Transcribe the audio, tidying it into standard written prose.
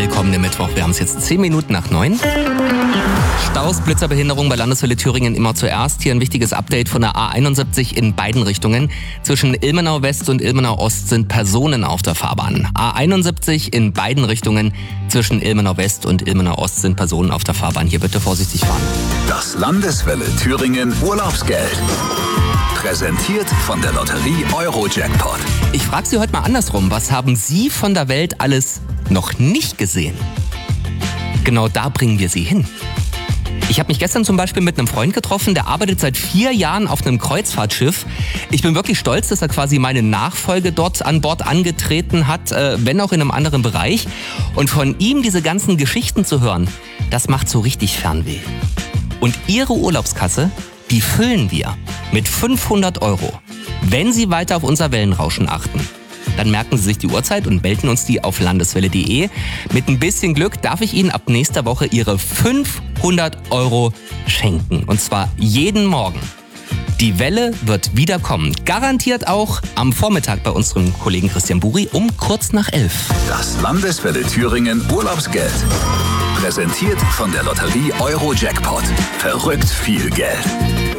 willkommenen Mittwoch. Wir haben es jetzt 10 Minuten nach 9. Staus, Blitzerbehinderung bei Landeswelle Thüringen immer zuerst. Hier ein wichtiges Update von der A71 in beiden Richtungen. Zwischen Ilmenau West und Ilmenau Ost sind Personen auf der Fahrbahn. A71 in beiden Richtungen. Zwischen Ilmenau West und Ilmenau Ost sind Personen auf der Fahrbahn. Hier bitte vorsichtig fahren. Das Landeswelle Thüringen Urlaubsgeld. Präsentiert von der Lotterie Euro-Jackpot. Ich frage Sie heute mal andersrum. Was haben Sie von der Welt alles noch nicht gesehen? Genau da bringen wir Sie hin. Ich habe mich gestern zum Beispiel mit einem Freund getroffen, der arbeitet seit 4 Jahren auf einem Kreuzfahrtschiff. Ich bin wirklich stolz, dass er quasi meine Nachfolge dort an Bord angetreten hat, wenn auch in einem anderen Bereich. Und von ihm diese ganzen Geschichten zu hören, das macht so richtig Fernweh. Und Ihre Urlaubskasse, die füllen wir mit 500 €. Wenn Sie weiter auf unser Wellenrauschen achten, dann merken Sie sich die Uhrzeit und melden uns die auf landeswelle.de. Mit ein bisschen Glück darf ich Ihnen ab nächster Woche Ihre 500 € schenken. Und zwar jeden Morgen. Die Welle wird wiederkommen. Garantiert auch am Vormittag bei unserem Kollegen Christian Buri um kurz nach 11. Das Landeswelle Thüringen Urlaubsgeld. Präsentiert von der Lotterie Euro-Jackpot. Verrückt viel Geld.